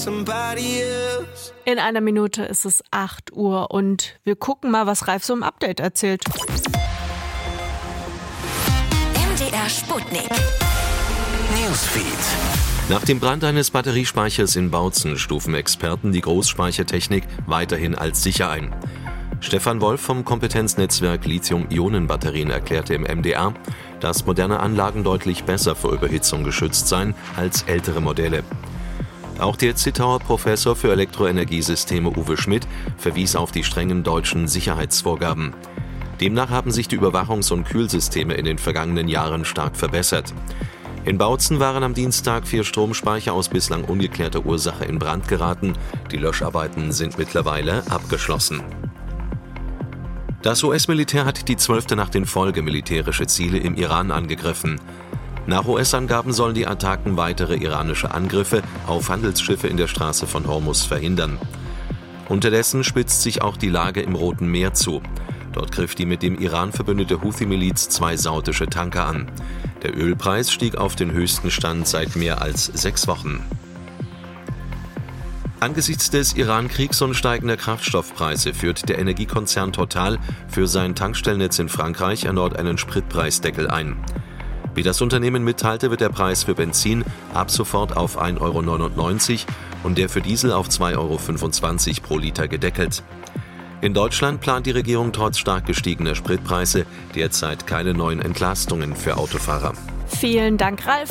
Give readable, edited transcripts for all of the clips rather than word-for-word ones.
In einer Minute ist es 8 Uhr und wir gucken mal, was Ralf so im Update erzählt. MDR Sputnik. Newsfeed. Nach dem Brand eines Batteriespeichers in Bautzen stufen Experten die Großspeichertechnik weiterhin als sicher ein. Stefan Wolf vom Kompetenznetzwerk Lithium-Ionen-Batterien erklärte im MDR, dass moderne Anlagen deutlich besser vor Überhitzung geschützt seien als ältere Modelle. Auch der Zittauer Professor für Elektroenergiesysteme Uwe Schmidt verwies auf die strengen deutschen Sicherheitsvorgaben. Demnach haben sich die Überwachungs- und Kühlsysteme in den vergangenen Jahren stark verbessert. In Bautzen waren am Dienstag 4 Stromspeicher aus bislang ungeklärter Ursache in Brand geraten. Die Löscharbeiten sind mittlerweile abgeschlossen. Das US-Militär hat die 12. Nacht in Folge militärische Ziele im Iran angegriffen. Nach US-Angaben sollen die Attacken weitere iranische Angriffe auf Handelsschiffe in der Straße von Hormuz verhindern. Unterdessen spitzt sich auch die Lage im Roten Meer zu. Dort griff die mit dem Iran verbündete Houthi-Miliz 2 saudische Tanker an. Der Ölpreis stieg auf den höchsten Stand seit mehr als 6 Wochen. Angesichts des Iran-Kriegs und steigender Kraftstoffpreise führt der Energiekonzern Total für sein Tankstellennetz in Frankreich erneut einen Spritpreisdeckel ein. Wie das Unternehmen mitteilte, wird der Preis für Benzin ab sofort auf 1,99 € und der für Diesel auf 2,25 € pro Liter gedeckelt. In Deutschland plant die Regierung trotz stark gestiegener Spritpreise derzeit keine neuen Entlastungen für Autofahrer. Vielen Dank, Ralf.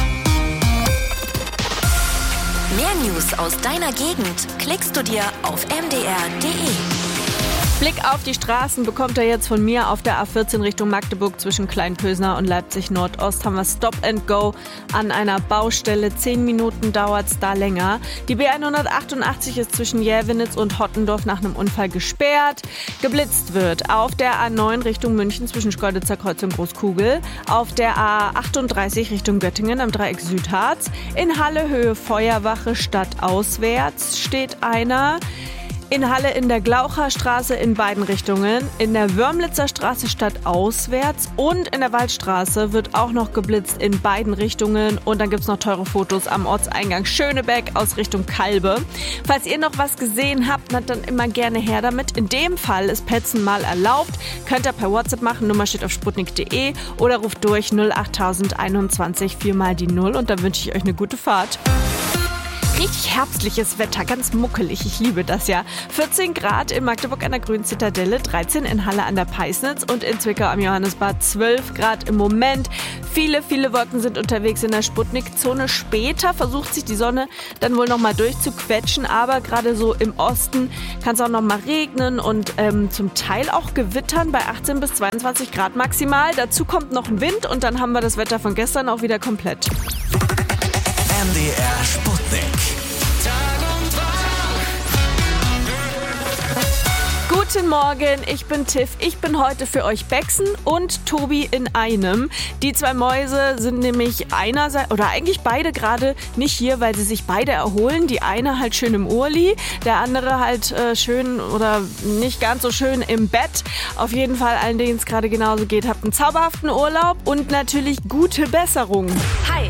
Mehr News aus deiner Gegend klickst du dir auf mdr.de. Blick auf die Straßen bekommt er jetzt von mir. Auf der A14 Richtung Magdeburg zwischen Kleinpösner und Leipzig Nordost haben wir Stop and Go an einer Baustelle. 10 Minuten dauert es da länger. Die B188 ist zwischen Jävenitz und Hottendorf nach einem Unfall gesperrt. Geblitzt wird auf der A9 Richtung München zwischen Schkeuditzer Kreuz und Großkugel. Auf der A38 Richtung Göttingen am Dreieck Südharz. In Halle Höhe Feuerwache stadtauswärts steht einer. In Halle in der Glaucherstraße in beiden Richtungen, in der Wörmlitzer Straße stadtauswärts und in der Waldstraße wird auch noch geblitzt in beiden Richtungen. Und dann gibt es noch teure Fotos am Ortseingang Schönebeck aus Richtung Kalbe. Falls ihr noch was gesehen habt, dann immer gerne her damit. In dem Fall ist Petzen mal erlaubt. Könnt ihr per WhatsApp machen, Nummer steht auf sputnik.de oder ruft durch 08021 4 mal die 0 und dann wünsche ich euch eine gute Fahrt. Richtig herbstliches Wetter, ganz muckelig, ich liebe das ja. 14 Grad in Magdeburg an der Grünen Zitadelle, 13 in Halle an der Peisnitz und in Zwickau am Johannesbad 12 Grad im Moment. Viele Wolken sind unterwegs in der Sputnik-Zone. Später versucht sich die Sonne dann wohl nochmal durchzuquetschen, aber gerade so im Osten kann es auch nochmal regnen und zum Teil auch gewittern bei 18 bis 22 Grad maximal. Dazu kommt noch ein Wind und dann haben wir das Wetter von gestern auch wieder komplett. MDR Sputnik. Guten Morgen, ich bin Tiff. Ich bin heute für euch Bexen und Tobi in einem. Die 2 Mäuse sind nämlich einerseits, oder eigentlich beide gerade nicht hier, weil sie sich beide erholen. Die eine halt schön im Urli, der andere halt schön oder nicht ganz so schön im Bett. Auf jeden Fall allen, denen es gerade genauso geht, habt einen zauberhaften Urlaub und natürlich gute Besserung. Hi,